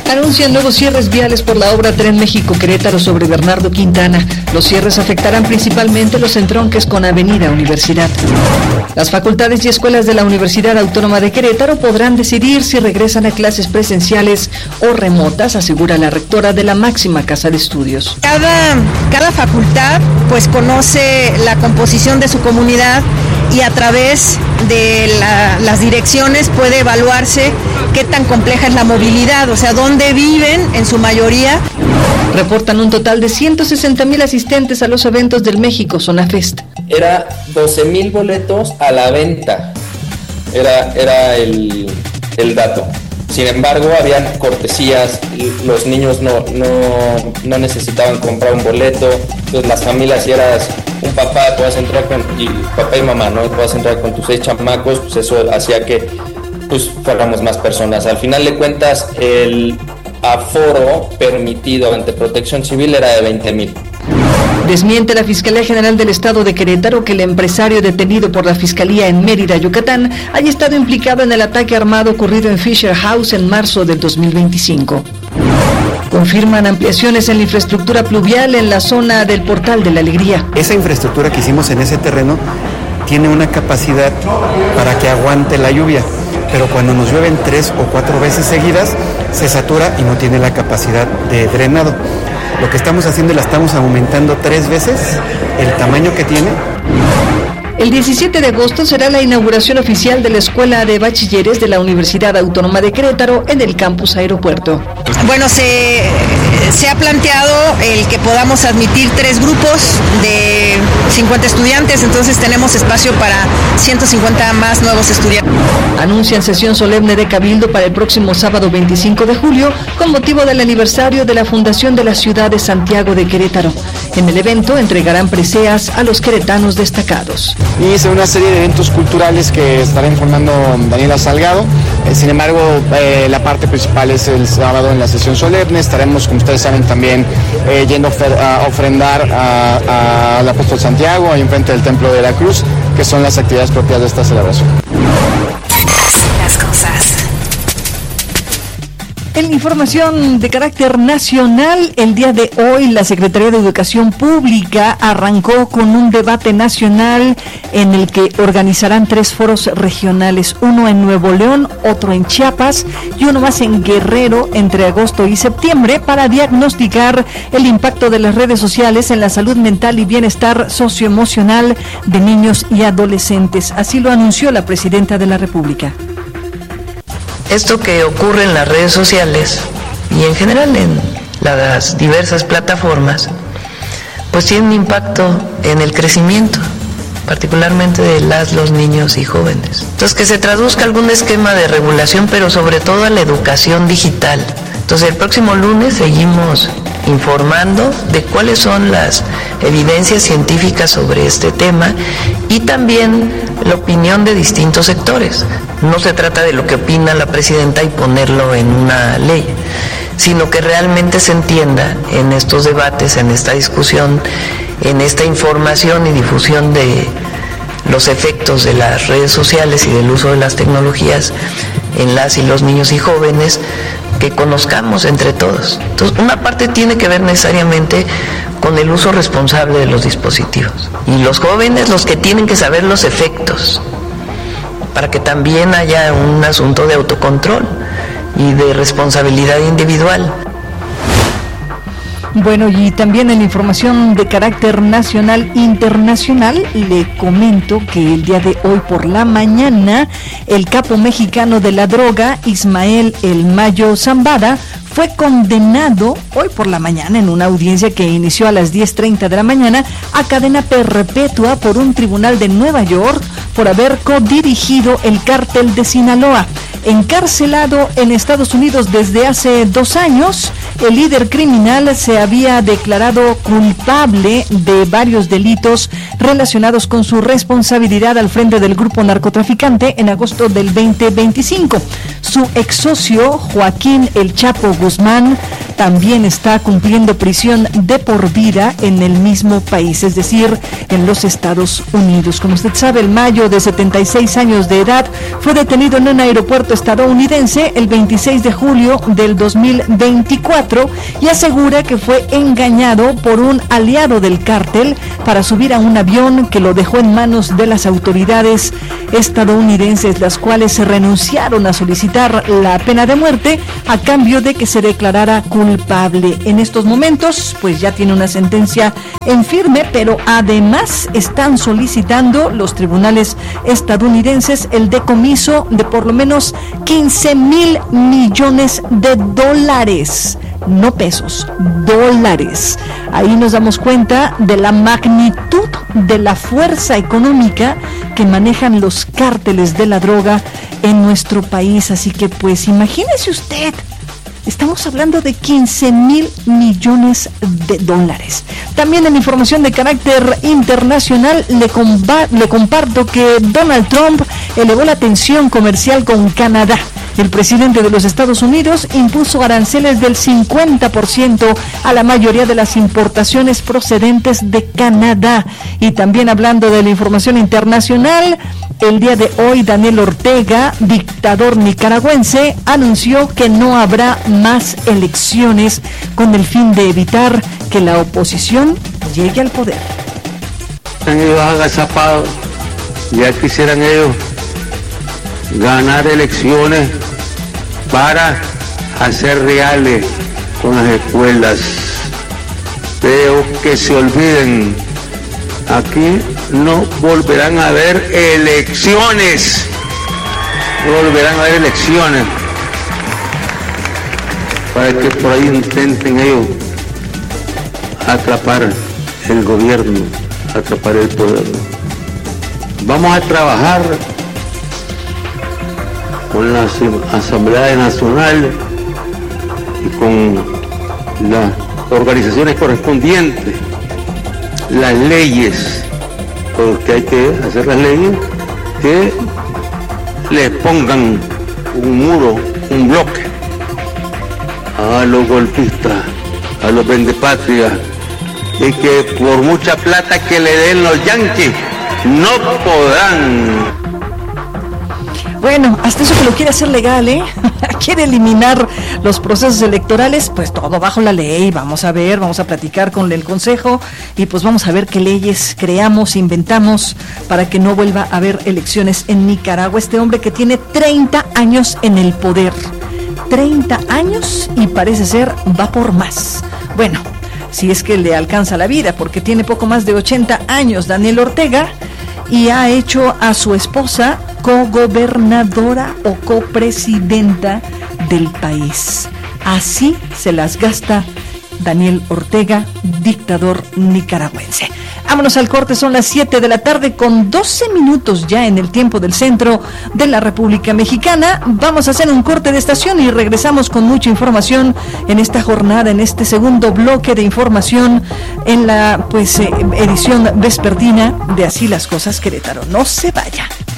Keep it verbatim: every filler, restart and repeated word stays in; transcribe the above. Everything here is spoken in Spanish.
Anuncian nuevos cierres viales por la obra Tren México-Querétaro sobre Bernardo Quintana. Los cierres afectarán principalmente los entronques con Avenida Universidad. Las facultades y escuelas de la Universidad Autónoma de Querétaro podrán decidir si regresan a clases presenciales o remotas, asegura la rectora de la máxima casa de estudios. Cada, cada facultad pues conoce la composición de su comunidad y a través de la, las direcciones puede evaluarse qué tan compleja es la movilidad, o sea, dónde viven en su mayoría. Reportan un total de ciento sesenta mil asistentes a los eventos del México Zona Fest. Era doce mil boletos a la venta, era, era el, el dato. Sin embargo, habían cortesías, los niños no, no, no necesitaban comprar un boleto, entonces las familias, si eras un papá, puedas entrar con, y papá y mamá, ¿no? Puedas entrar con tus seis chamacos, pues eso hacía que pues fuéramos más personas. Al final de cuentas, el aforo permitido ante Protección Civil era de veinte mil. Desmiente la Fiscalía General del Estado de Querétaro que el empresario detenido por la Fiscalía en Mérida, Yucatán, haya estado implicado en el ataque armado ocurrido en Fisher House en marzo del dos mil veinticinco. Confirman ampliaciones en la infraestructura pluvial en la zona del Portal de la Alegría. Esa infraestructura que hicimos en ese terreno tiene una capacidad para que aguante la lluvia, pero cuando nos llueven tres o cuatro veces seguidas, se satura y no tiene la capacidad de drenado. Lo que estamos haciendo es la estamos aumentando tres veces el tamaño que tiene. El diecisiete de agosto será la inauguración oficial de la Escuela de Bachilleres de la Universidad Autónoma de Querétaro en el campus Aeropuerto. Bueno, se, se ha planteado el que podamos admitir tres grupos de cincuenta estudiantes, entonces tenemos espacio para ciento cincuenta más nuevos estudiantes. Anuncian sesión solemne de Cabildo para el próximo sábado veinticinco de julio con motivo del aniversario de la fundación de la ciudad de Santiago de Querétaro. En el evento entregarán preseas a los queretanos destacados. Y será una serie de eventos culturales que estará informando Daniela Salgado. Eh, sin embargo, eh, la parte principal es el sábado en la sesión solemne. Estaremos, como ustedes saben, también eh, yendo a ofrendar a, a al apóstol Santiago, ahí enfrente del Templo de la Cruz, que son las actividades propias de esta celebración. Las cosas. En información de carácter nacional, el día de hoy la Secretaría de Educación Pública arrancó con un debate nacional en el que organizarán tres foros regionales, uno en Nuevo León, otro en Chiapas y uno más en Guerrero entre agosto y septiembre para diagnosticar el impacto de las redes sociales en la salud mental y bienestar socioemocional de niños y adolescentes. Así lo anunció la Presidenta de la República. Esto que ocurre en las redes sociales y en general en las diversas plataformas, pues tiene un impacto en el crecimiento, particularmente de las, los niños y jóvenes. Entonces, que se traduzca algún esquema de regulación, pero sobre todo a la educación digital. Entonces, el próximo lunes seguimos informando de cuáles son las evidencias científicas sobre este tema y también la opinión de distintos sectores. No se trata de lo que opina la presidenta y ponerlo en una ley, sino que realmente se entienda en estos debates, en esta discusión, en esta información y difusión de los efectos de las redes sociales y del uso de las tecnologías en las y los niños y jóvenes, que conozcamos entre todos. Entonces, una parte tiene que ver necesariamente con el uso responsable de los dispositivos. Y los jóvenes, los que tienen que saber los efectos, para que también haya un asunto de autocontrol y de responsabilidad individual. Bueno, y también en información de carácter nacional e internacional, le comento que el día de hoy por la mañana, el capo mexicano de la droga, Ismael El Mayo Zambada, fue condenado hoy por la mañana en una audiencia que inició a las diez treinta de la mañana a cadena perpetua por un tribunal de Nueva York por haber codirigido el cártel de Sinaloa. Encarcelado en Estados Unidos desde hace dos años, el líder criminal se había declarado culpable de varios delitos relacionados con su responsabilidad al frente del grupo narcotraficante en agosto del veinte veinticinco. Su ex socio, Joaquín El Chapo Guzmán, también está cumpliendo prisión de por vida en el mismo país, es decir, en los Estados Unidos. Como usted sabe, el mayo de setenta y seis años de edad fue detenido en un aeropuerto estadounidense el veintiséis de julio del dos mil veinticuatro y asegura que fue engañado por un aliado del cártel para subir a un avión que lo dejó en manos de las autoridades estadounidenses, las cuales se renunciaron a solicitar la pena de muerte a cambio de que se declarara culpable. En estos momentos, pues ya tiene una sentencia en firme, pero además están solicitando los tribunales estadounidenses el decomiso de por lo menos quince mil millones de dólares. No pesos, dólares. Ahí nos damos cuenta de la magnitud de la fuerza económica que manejan los cárteles de la droga en nuestro país. Así que pues imagínese usted, estamos hablando de quince mil millones de dólares. También en información de carácter internacional le, compa- le comparto que Donald Trump elevó la tensión comercial con Canadá. El presidente de los Estados Unidos impuso aranceles del cincuenta por ciento a la mayoría de las importaciones procedentes de Canadá. Y también hablando de la información internacional, el día de hoy Daniel Ortega, dictador nicaragüense, anunció que no habrá más elecciones con el fin de evitar que la oposición llegue al poder. Están ellos agazapados, ya quisieran ellos ganar elecciones para hacer reales con las escuelas. Veo que se olviden, aquí no volverán a haber elecciones, no volverán a haber elecciones, para que por ahí intenten ellos atrapar el gobierno, atrapar el poder. Vamos a trabajar con la Asamblea Nacional y con las organizaciones correspondientes, las leyes, porque hay que hacer las leyes que les pongan un muro, un bloque a los golpistas, a los vendepatrias, y que por mucha plata que le den los yanquis no podrán. Bueno, hasta eso que lo quiere hacer legal, ¿eh? Quiere eliminar los procesos electorales, pues todo bajo la ley. Vamos a ver, vamos a platicar con el Consejo y pues vamos a ver qué leyes creamos, inventamos para que no vuelva a haber elecciones en Nicaragua. Este hombre que tiene treinta años en el poder, treinta años y parece ser va por más. Bueno, si es que le alcanza la vida, porque tiene poco más de ochenta años Daniel Ortega y ha hecho a su esposa cogobernadora o copresidenta del país. Así se las gasta Daniel Ortega, dictador nicaragüense. Vámonos al corte, son las siete de la tarde con doce minutos ya en el tiempo del centro de la República Mexicana. Vamos a hacer un corte de estación y regresamos con mucha información en esta jornada, en este segundo bloque de información en la pues eh, edición vespertina de Así las Cosas Querétaro. No se vaya.